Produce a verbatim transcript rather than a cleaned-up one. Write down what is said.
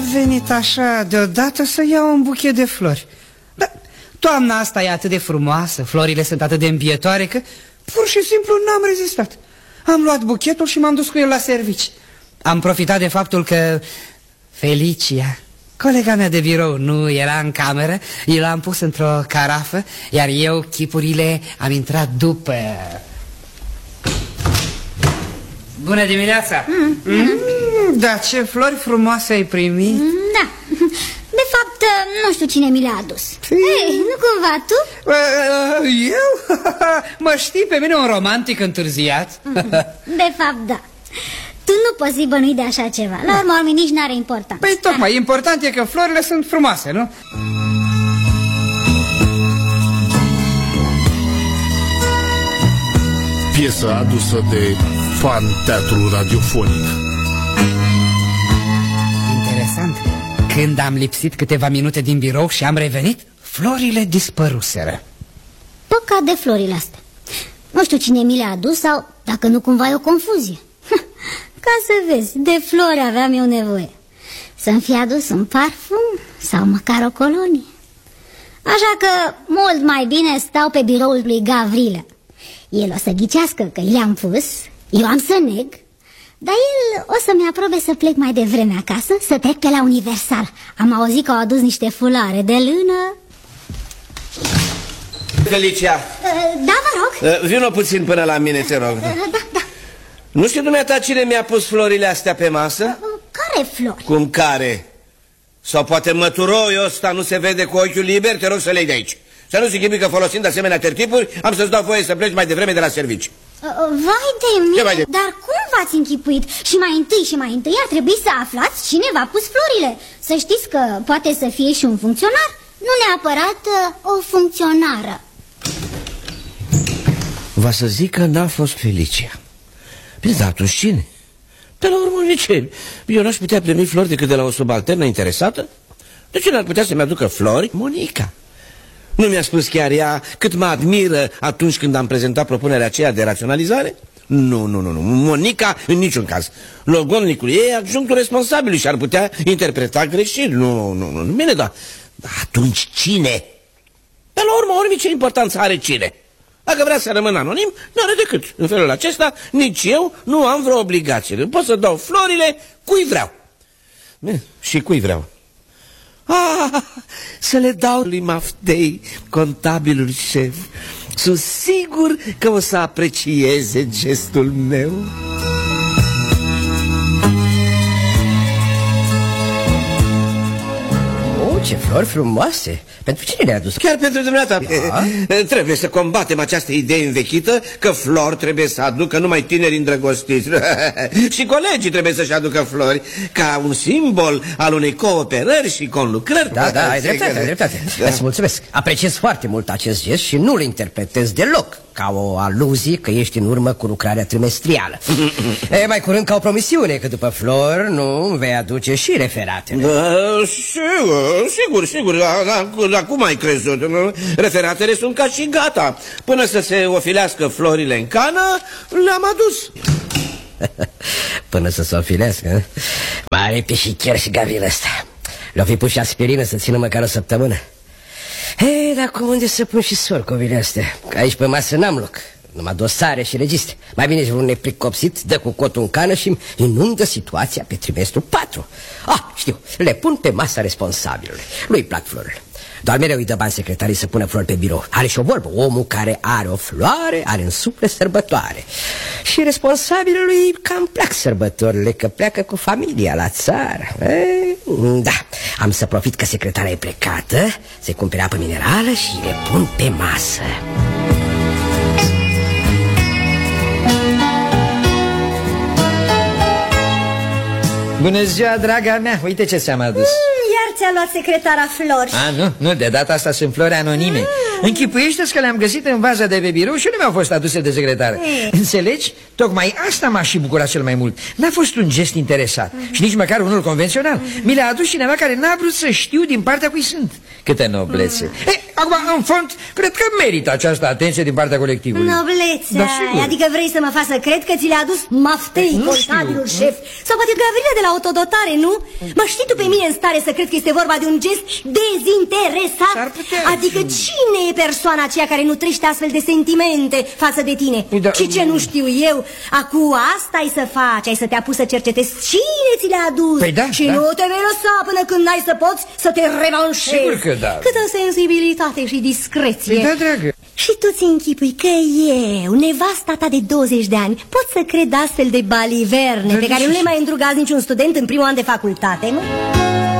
venit așa deodată să iau un buchet de flori. Dar toamna asta e atât de frumoasă, florile sunt atât de îmbietoare că pur și simplu n-am rezistat. Am luat buchetul și m-am dus cu el la servici. Am profitat de faptul că Felicia, colega mea de birou, nu era în cameră. Eu l-am pus într-o carafă, iar eu chipurile am intrat după. Bună dimineața! Mm, mm. Mm, da, ce flori frumoase ai primit! Mm, da, de fapt, nu știu cine mi le-a adus. Ei, nu cumva tu? Eu? Mă știi pe mine un romantic întârziat? De fapt, da. Tu nu poți să-i bănui de așa ceva. La urmă, urmă, nici n-are importanță. Păi tocmai, important e că florile sunt frumoase, nu? Piesă adusă de Fan Teatru Radiofonic. Interesant. Când am lipsit câteva minute din birou și am revenit, florile dispăruseră. Păcat de florile astea. Nu știu cine mi le-a adus sau dacă nu cumva e o confuzie. Ca să vezi, de flori aveam eu nevoie. Să-mi fi adus un parfum sau măcar o colonie. Așa că mult mai bine stau pe biroul lui Gavrilă. El o să ghicească că i-am pus, eu am să neg, dar el o să-mi aprobe să plec mai devreme acasă, să trec pe la Universal. Am auzit că au adus niște fulare de lână. Felicia. Da, vă rog. Vino puțin până la mine, te rog. Da, da. Nu știu dumneata cine mi-a pus florile astea pe masă? Care flori? Cum care? Sau poate măturoiul ăsta nu se vede cu ochiul liber? Te rog să le iei de aici. Să nu se închipui că folosind asemenea tertipuri am să-ți dau voie să pleci mai devreme de la servici. Vai de mine, vai de... dar cum v-ați închipuit? Și mai întâi și mai întâi ar trebui să aflați cine v-a pus florile. Să știți că poate să fie și un funcționar, nu neapărat uh, o funcționară. Va să zic că n-a fost Felicia. Păi, dar atunci cine? Pe la urmă, de ce? Eu n-aș putea primi flori decât de la o subalternă interesată? De ce n-ar putea să-mi aducă flori? Monica. Nu mi-a spus chiar ea cât mă admiră atunci când am prezentat propunerea aceea de raționalizare? Nu, nu, nu, nu. Monica în niciun caz. Logodnicul ei e adjunctul responsabil și ar putea interpreta greșit. Nu, nu, nu, bine, da. Dar atunci cine? Pe la urmă, ori ce importanță are cine? Dacă vrea să rămână anonim, nu are decât. În felul acesta, nici eu nu am vreo obligație. Pot să dau florile cui vreau. Bine, și cui vreau? Ah, să le dau lui Maftei, contabilul șef. Sunt sigur că o să aprecieze gestul meu. Ce flori frumoase! Pentru cine le-a adus? Chiar pentru dumneata. Da? Trebuie să combatem această idee învechită că flori trebuie să aducă numai tineri îndrăgostiți. Și colegii trebuie să-și aducă flori ca un simbol al unei cooperări și conlucrări. Da, da, ai dreptate, ai dreptate. Da. Îți mulțumesc. Apreciez foarte mult acest gest și nu-l interpretez deloc ca o aluzie că ești în urmă cu lucrarea trimestrială. E, mai curând ca o promisiune că după flori nu vei aduce și referatele. Da, sigur, sigur, sigur. Dar cum ai crezut? Referatele sunt ca și gata. Până să se ofilească florile în cană, le-am adus. Până să se ofilească? Mare pișicher și Gavril ăsta. Le-o fi pus și aspirină să țină măcar o săptămână. Hei, dar cum unde să pun și sorcovile astea? Că aici pe masă n-am loc. Numai dosare și registre. Mai bine vreun nepricopsit dă cu cotul în cană și inundă situația pe trimestru patru. Ah, știu, le pun pe masa responsabilului. Lui plac florile. Doar mereu îi dă bani secretarii să pună flori pe birou. Are și o vorbă: omul care are o floare are în suflet sărbătoare. Și responsabilului cam plac sărbătorile, că pleacă cu familia la țară. E, da, am să profit că secretarea e plecată, să-i cumpere apă minerală și le pun pe masă. Bună ziua, draga mea, uite ce ți-am adus. mm, Iar ți-a luat secretara flori? A, nu, nu, de data asta sunt flori anonime. mm. Închipuiește-ți că le-am găsit în vaza de pe birou și nu mi-au fost aduse de secretară. mm. Înțelegi? Tocmai asta m-a și bucurat cel mai mult. N-a fost un gest interesat mm. și nici măcar unul convențional. mm. Mi le-a adus cineva care n-a vrut să știu din partea cui sunt. Câtă noblețe. mm. E, acum, în fond, cred că merită această atenție din partea colectivului. Noblețe, da, adică vrei să mă faci să cred că ți le-a adus Maftei, contabilul șef, sau poate Gavrila de la autodotare, nu? Mă știi tu pe mine în stare să cred că este vorba de un gest dezinteresat? Adică cine e persoana aceea care nu trește astfel de sentimente față de tine? Da, și ce nu știu eu? Acum asta ai să faci, ai să te apuci să cercetezi cine ți le-a adus. Păi da, și da. nu te vei lăsa până când n-ai să poți să te revanșezi. Sigur că da. Câtă sensibilitate și discreție. Păi da, dragă. Și tu ți închipui că eu, nevasta ta de douăzeci de ani, pot să cred astfel de baliverne da, pe care nu le mai îndrugați niciun student în primul an de facultate, nu?